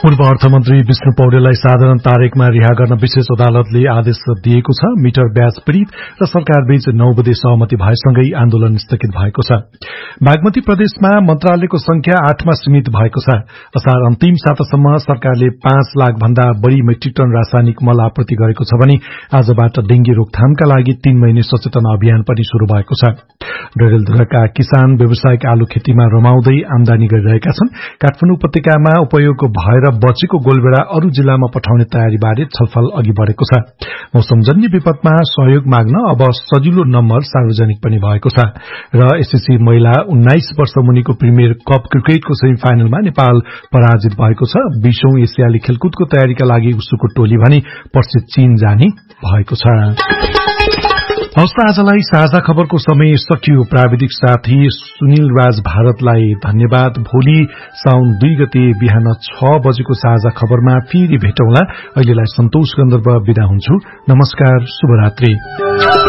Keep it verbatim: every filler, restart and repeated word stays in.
पूर्व अर्थमन्त्री विष्णु पौडेललाई साधारण तारिकमा रिहा गर्न विशेष अदालतले आदेश दिएको छ। मिटर ब्याज पीड़ित र सरकारबीच नौ बजे सहमति भएसँगै आन्दोलन स्थगित भएको छ। बागमती प्रदेशमा मन्त्रालयको संख्या आठमा सीमित भएको छ। असार अन्तिम सातासम्म सरकारले पाँच लाख भन्दा बढ़ी मेट्रिक टन रासायनिक मल आपूर्ति गरेको छ भने आजबाट डेंगी रोकथामका लागि तीन महिने सचेतना अभियान पनि शुरू भएको छ। डडेलधुराका किसान व्यावसायिक आलु खेतीमा रमाउँदै आमदानी गरिरहेका छन्। काठमाडौँ उपत्यकामा उपयोग भएर बचेको गोलबेड़ा अरू जिल्लामा पठाउने तयारीबारे छलफल अघि बढ़ेको छ। मौसमजन्य विपदमा सहयोग माग्न अब सजिलो नम्बर सार्वजनिक पनि भएको छ। र एसएससी महिला उन्नाइस वर्ष मुनिको प्रिमियर कप क्रिकेटको सेमी फाइनलमा नेपाल पराजित भएको छ। बीसौं एसियाली खेलकुदको तयारीका लागि उसुको टोली भने पर्सि चीन जाने भएको छ। हवस् आजलाई साझा खबरको समय सकियो। प्राविधिक साथी सुनिल राज भारतलाई धन्यवाद। भोलि साउन दुई गते बिहान छ बजेको साझा खबरमा फेरि भेटौँला। अहिलेलाई सन्तोष गन्धर्व बिदा हुन्छु। नमस्कार, शुभरात्रि।